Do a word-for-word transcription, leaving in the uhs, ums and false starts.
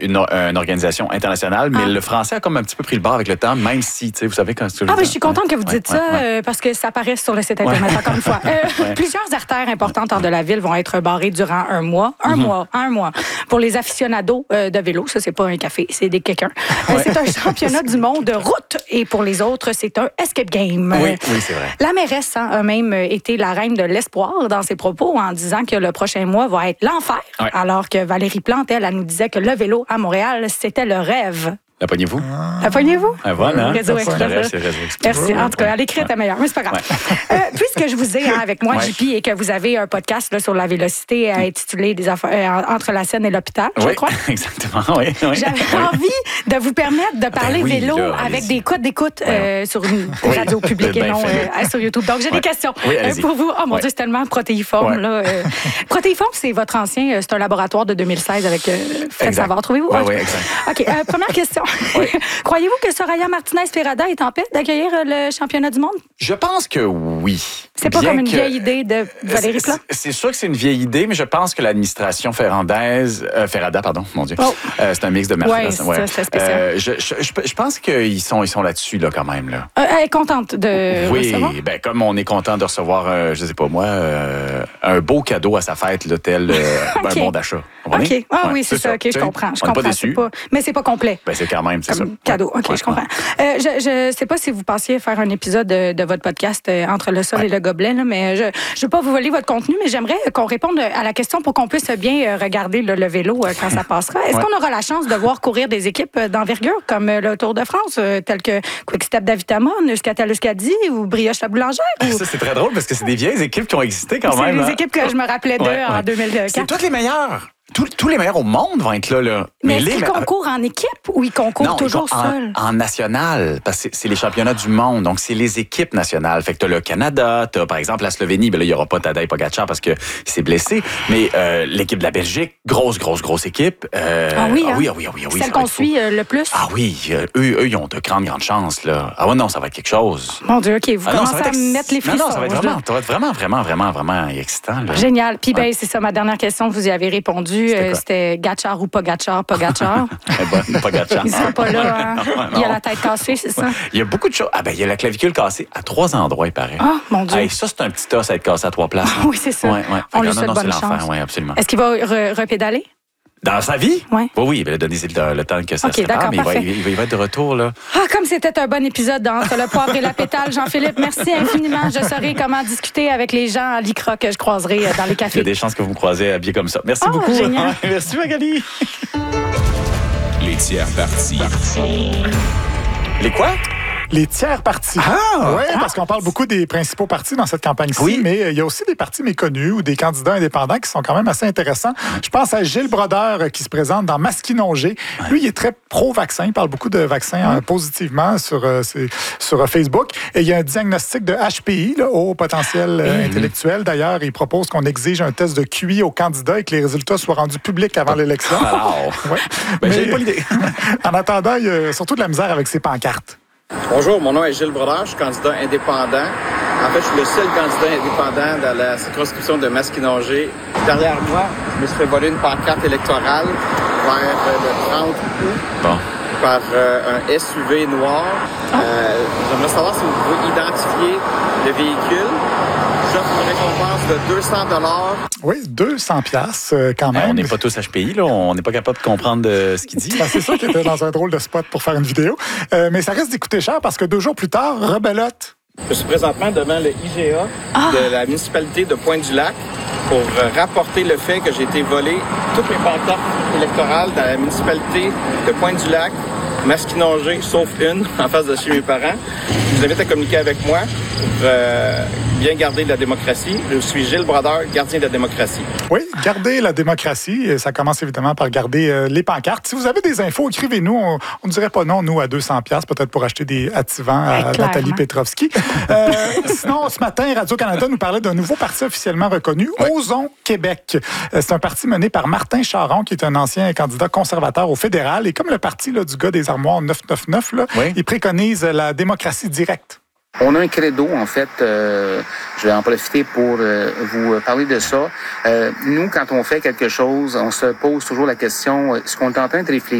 une, une organisation internationale, mais ah. le français a comme un petit peu pris le bord avec le temps, même si, tu sais, vous savez quand c'est... Ah, mais je suis contente que vous dites ouais, ça, ouais, ouais. Euh, parce que ça apparaît sur le site Internet, ouais. encore une fois. Euh, ouais. Plusieurs artères importantes hors de la ville vont être barrées durant un mois. Un mm-hmm. mois, un mois. Pour les aficionados euh, de vélo, ça, c'est pas un café, c'est des quelqu'un. Ouais. Euh, c'est un championnat du monde de route, et pour les autres, c'est un escape game. Oui, oui, c'est vrai. La mairesse hein, a même été la reine de l'espoir dans ses propos en disant que le prochain mois va être l'enfer, ouais. alors que Valérie Plante, elle, elle nous disait que le vélo à Montréal, c'était le rêve. La pognez-vous? La pognez-vous? Ah, voilà. Hein? Réseau Express. Réseau Express. Merci. En tout cas, à l'écrit, t'es meilleur. Mais c'est pas grave. euh, puisque je vous ai hein, avec moi, ouais. J P, et que vous avez un podcast là, sur la vélocité intitulé des affaires, euh, Entre la Seine et l'hôpital, oui, je crois. Exactement, oui. oui. J'avais oui. envie de vous permettre de parler ben oui, vélo là, avec des codes d'écoute euh, sur une oui. radio publique et non euh, sur YouTube. Donc, j'ai ouais. des questions oui, euh, pour vous. Oh mon ouais. Dieu, c'est tellement protéiforme. Ouais. Là, euh. Protéiforme, c'est votre ancien, euh, c'est un laboratoire de deux mille seize avec euh, Fred Savard. Trouvez-vous? Oui, oui, exact. OK, euh, première question. Croyez-vous que Soraya Martinez-Ferrada est en paix d'accueillir le championnat du monde? Je pense que oui. C'est pas Bien comme une que... vieille idée de Valérie Plante? C'est, c'est sûr que c'est une vieille idée, mais je pense que l'administration ferrandaise, euh, Ferrada, pardon, mon Dieu, oh. euh, c'est un mix de Martinez. Oui, c'est ouais. ça, c'est spécial. Euh, je, je, je, je pense qu'ils sont, ils sont là-dessus, là, quand même. Là. Euh, elle est contente de oui, recevoir? Oui, ben, comme on est content de recevoir, euh, je sais pas moi, euh, un beau cadeau à sa fête, là, tel euh, okay. un bon d'achat. OK. Ah ouais, oui, c'est, c'est ça. ça. OK, je comprends. Je on comprends. Pas déçus. Pas... Mais c'est pas complet. Ben, c'est quand même, c'est comme ça. Cadeau. OK, ouais, je comprends. Ouais. Euh, je ne sais pas si vous pensiez faire un épisode de, de votre podcast euh, Entre le sol ouais. et le gobelet, là, mais je ne veux pas vous voler votre contenu, mais j'aimerais qu'on réponde à la question pour qu'on puisse bien regarder là, le vélo euh, quand ça passera. Est-ce ouais. qu'on aura la chance de voir courir des équipes d'envergure comme le Tour de France, euh, telles que Quick-Step Davitamon, Euskatel Euskadi ou Brioche la Boulangère? Ou... Ça, c'est très drôle parce que c'est des vieilles équipes qui ont existé quand c'est même. C'est des hein? équipes que je me rappelais d'eux ouais, en ouais. deux mille quatre. C'est toutes les meilleures. Tous, tous les meilleurs au monde vont être là. là. Mais, mais est-ce les... qu'ils concourent en équipe ou ils concourent non, toujours ils seuls? En, en national, parce que c'est les championnats du monde, donc c'est les équipes nationales. Fait que t'as le Canada, t'as par exemple la Slovénie, ben là, il n'y aura pas Tadej Pogačar parce qu'il s'est blessé, mais euh, l'équipe de la Belgique, grosse, grosse, grosse équipe. Euh, ah oui, hein? ah oui, ah oui, ah oui, ah oui. Celle qu'on suit euh, le plus? Ah oui, euh, eux, eux, ils ont de grandes, grandes chances, là. Ah ouais, non, ça va être quelque chose. Mon Dieu, OK, vous ah commencez non, ex... à mettre les frissons. Non, non, ça va être vraiment, ça va être vraiment, vraiment, vraiment, vraiment excitant, là. Génial. Puis ouais. ben, c'est ça, ma dernière question, vous y avez répondu, c'était, c'était Gatchar ou Pogačar, Pogačar. Bon, Pogačar. Il sera pas là. Hein? Non, non. Il a la tête cassée, c'est ça? Il y a beaucoup de choses. Ah ben, il y a la clavicule cassée à trois endroits, il paraît. Ah, mon Dieu. Hey, ça, c'est un petit os à être cassé à trois places. Ah, oui, c'est ça. Ouais, ouais. On que, lui souhaite bonne chance. Oui, absolument. Est-ce qu'il va re- repédaler? Dans sa vie? Oui. Oui, oui, ben, donnez-y le, le temps que ça okay, se prépare, mais il va, il, il va être de retour, là. Ah, comme c'était un bon épisode entre le poivre et la pétale, Jean-Philippe, merci infiniment. Je saurai comment discuter avec les gens à l'I C R A que je croiserai dans les cafés. Il y a des chances que vous me croisez habillé comme ça. Merci oh, beaucoup. Génial. Merci, Magali. Les tiers partis. Les quoi? Les tiers partis. Ah! Oui, parce qu'on parle beaucoup des principaux partis dans cette campagne-ci, oui. mais il y a aussi des partis méconnus ou des candidats indépendants qui sont quand même assez intéressants. Je pense à Gilles Brodeur qui se présente dans Masquinongé. Lui, il est très pro-vaccin. Il parle beaucoup de vaccins euh, positivement sur, euh, sur Facebook. Et il y a un diagnostic de H P I, là, haut potentiel euh, mm-hmm. intellectuel. D'ailleurs, il propose qu'on exige un test de Q I aux candidats et que les résultats soient rendus publics avant l'élection. Wow. Ouais. Ben, mais, j'ai pas l'idée. En attendant, il y a surtout de la misère avec ses pancartes. Bonjour, mon nom est Gilles Brodeur, je suis candidat indépendant. En fait, je suis le seul candidat indépendant dans la circonscription de Masquinongé. Derrière moi, je me suis fait voler une pancarte électorale vers le trente août bon. par euh, un S U V noir. Euh, j'aimerais savoir si vous pouvez identifier le véhicule. J'offre une récompense de deux cents dollars. Oui, deux cents piastres euh, quand même. Ben, on n'est pas tous H P I, là. On n'est pas capable de comprendre euh, ce qu'il dit. Ben, c'est sûr qu'il était dans un drôle de spot pour faire une vidéo. Euh, mais ça risque d'écouter cher parce que deux jours plus tard, rebelote. Je suis présentement devant le I G A ah. de la municipalité de Pointe-du-Lac pour euh, rapporter le fait que j'ai été volé toutes mes pancartes électorales dans la municipalité de Pointe-du-Lac, Masquinongé, sauf une, en face de chez mes parents. Je vous invite à communiquer avec moi pour euh, bien garder la démocratie. Je suis Gilles Brodeur, gardien de la démocratie. Oui, garder la démocratie. Ça commence évidemment par garder euh, les pancartes. Si vous avez des infos, écrivez-nous. On ne dirait pas non, nous, à deux cents piastres, peut-être pour acheter des activants à ouais, Nathalie Petrovski. Euh, sinon, ce matin, Radio-Canada nous parlait d'un nouveau parti officiellement reconnu, ouais. Osons Québec. C'est un parti mené par Martin Charon, qui est un ancien candidat conservateur au fédéral. Et comme le parti là, du gars des armoires neuf cent quatre-vingt-dix-neuf, là, oui. il préconise la démocratie directe. On a un credo, en fait. Euh, je vais en profiter pour euh, vous parler de ça. Euh, nous, quand on fait quelque chose, on se pose toujours la question, est-ce qu'on est en train de réfléchir